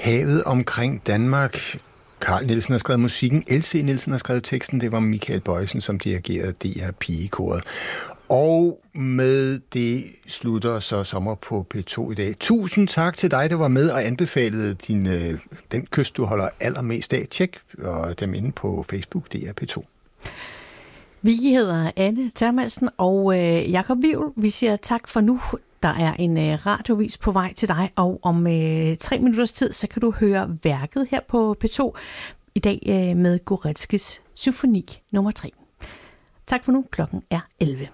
Havet omkring Danmark. Carl Nielsen har skrevet musikken, L.C. Nielsen har skrevet teksten, det var Michael Bojsen, som dirigerede DR Pigekoret. Og med det slutter så Sommer på P2 i dag. Tusind tak til dig, der var med og anbefalede den kyst, du holder allermest af. Tjek dem inde på Facebook, DR P2. Vi hedder Anne Termansen og Jakob Wivel. Vi siger tak for nu. Der er en radiovis på vej til dig, og om 3 minutters tid, så kan du høre værket her på P2. I dag med Goretzkys symfoni nummer 3. Tak for nu. Klokken er 11.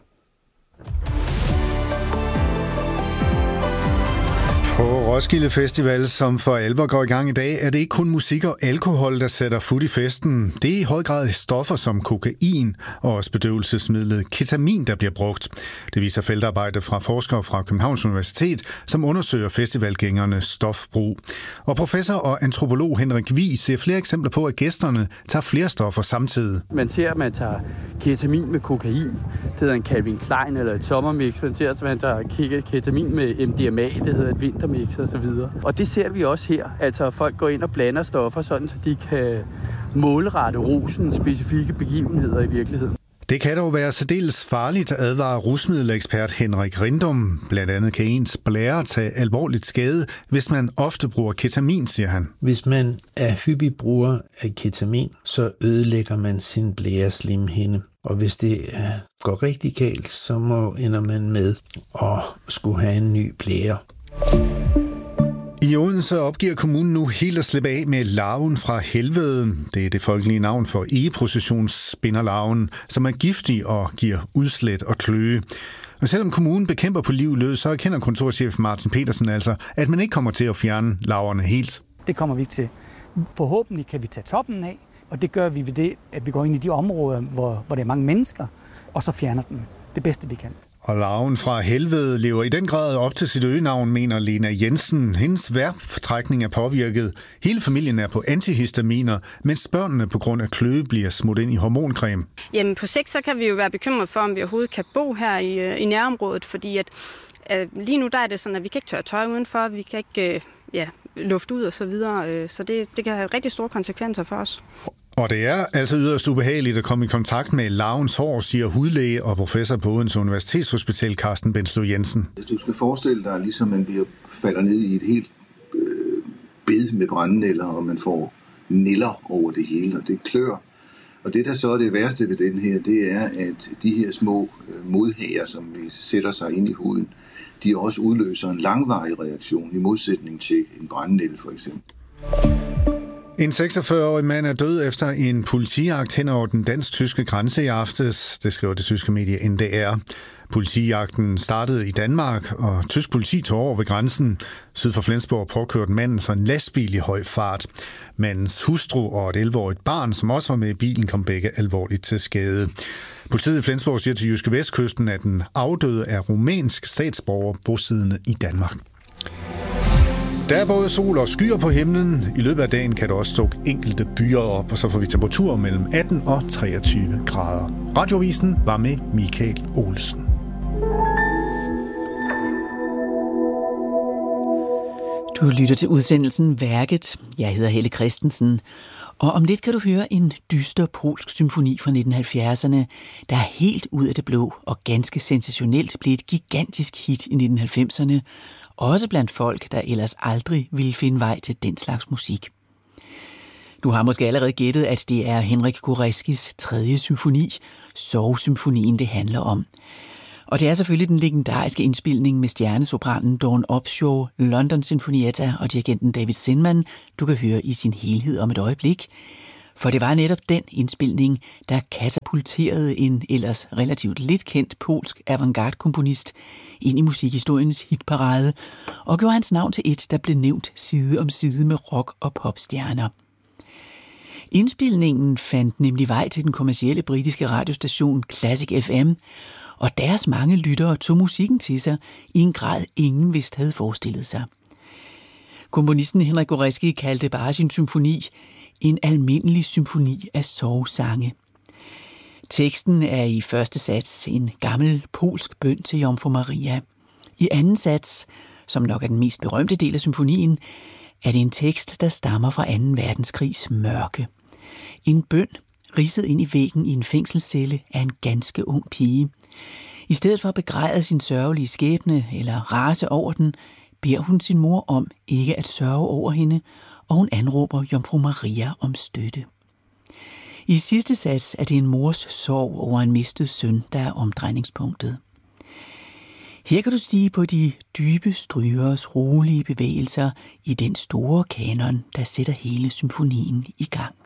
På Roskilde Festival, som for alvor går i gang i dag, er det ikke kun musik og alkohol, der sætter fut i festen. Det er i høj grad stoffer som kokain og også bedøvelsesmidlet ketamin, der bliver brugt. Det viser feltarbejde fra forskere fra Københavns Universitet, som undersøger festivalgængernes stofbrug. Og professor og antropolog Henrik Vig ser flere eksempler på, at gæsterne tager flere stoffer samtidig. Man ser, at man tager ketamin med kokain. Det hedder en Calvin Klein eller et sommermix. Man ser, at man tager ketamin med MDMA. Det hedder et vintermix og så videre. Og det ser vi også her. Altså, folk går ind og blander stoffer, sådan så de kan målrette rusen specifikke begivenheder i virkeligheden. Det kan dog være særdeles farligt, advarer rusmiddelekspert Henrik Rindum. Blandt andet kan ens blære tage alvorligt skade, hvis man ofte bruger ketamin, siger han. Hvis man er hyppig bruger af ketamin, så ødelægger man sin blæreslimhinde. Og hvis det går rigtig galt, så ender man med at skulle have en ny blære. I Odense opgiver kommunen nu helt at slippe af med larven fra helvede. Det er det folkelige navn for egeprocessionsspinderlarven, som er giftig og giver udslæt og kløe. Og selvom kommunen bekæmper på liv løs, så erkender kontorchef Martin Petersen altså, at man ikke kommer til at fjerne larverne helt. Det kommer vi ikke til. Forhåbentlig kan vi tage toppen af, og det gør vi ved det, at vi går ind i de områder, hvor der er mange mennesker, og så fjerner dem det bedste, vi kan. Og larven fra helvede lever i den grad op til sit øgenavn, mener Lena Jensen. Hendes vejrtrækning er påvirket. Hele familien er på antihistaminer, mens børnene på grund af kløe bliver smurt ind i hormoncreme. Jamen på sigt så kan vi jo være bekymret for, om vi overhovedet kan bo her i nærområdet, fordi at lige nu der er det sådan, at vi kan ikke tørre tøj udenfor, vi kan ikke luft ud og så videre, så det kan have rigtig store konsekvenser for os. Og det er altså yderst ubehageligt at komme i kontakt med larvens hår, siger hudlæge og professor på Odense Universitetshospital Carsten Benslev Jensen. Du skal forestille dig, ligesom man falder ned i et helt bed med brændenælder, og man får nælder over det hele, og det klør. Og det, der så er det værste ved den her, det er, at de her små modhærer, som vi sætter sig ind i huden, de også udløser en langvarig reaktion i modsætning til en brændenælde for eksempel. En 46-årig mand er død efter en politijagt hen over den dansk-tyske grænse i aftes, det skriver det tyske medie NDR. Politijagten startede i Danmark, og tysk politi tog over ved grænsen. Syd for Flensborg påkørte manden så en lastbil i høj fart. Mandens hustru og et 11-årigt barn, som også var med i bilen, kom begge alvorligt til skade. Politiet i Flensborg siger til Jyske Vestkysten, at den afdøde er rumænsk statsborger bosiddende i Danmark. Der er både sol og skyer på himlen. I løbet af dagen kan der også dukke enkelte byer op, og så får vi temperaturer mellem 18 og 23 grader. Radiovisen var med Michael Olsen. Du lytter til udsendelsen Værket. Jeg hedder Helle Christensen. Og om lidt kan du høre en dyster polsk symfoni fra 1970'erne, der er helt ud af det blå og ganske sensationelt blev et gigantisk hit i 1990'erne, også blandt folk, der ellers aldrig ville finde vej til den slags musik. Du har måske allerede gættet, at det er Henryk Goretzkys 3. symfoni, Sorgsymfonien, det handler om. Og det er selvfølgelig den legendariske indspilning med stjernesopranen Dawn Upshaw, London Sinfonietta og dirigenten David Zinman, du kan høre i sin helhed om et øjeblik. For det var netop den indspilning, der katapulterede en ellers relativt lidt kendt polsk avantgarde-komponist ind i musikhistoriens hitparade og gjorde hans navn til et, der blev nævnt side om side med rock- og popstjerner. Indspilningen fandt nemlig vej til den kommercielle britiske radiostation Classic FM, og deres mange lyttere tog musikken til sig i en grad, ingen vist havde forestillet sig. Komponisten Henryk Goretzky kaldte bare sin symfoni en almindelig symfoni af sorgsange. Teksten er i første sats en gammel polsk bøn til Jomfru Maria. I anden sats, som nok er den mest berømte del af symfonien, er det en tekst, der stammer fra 2. verdenskrigs mørke. En bøn, ridset ind i væggen i en fængselscelle af en ganske ung pige. I stedet for at begræde sin sørgelige skæbne eller rase over den, beder hun sin mor om ikke at sørge over hende, og hun anråber Jomfru Maria om støtte. I sidste sats er det en mors sorg over en mistet søn, der er omdrejningspunktet. Her kan du stige på de dybe strygers rolige bevægelser i den store kanon, der sætter hele symfonien i gang.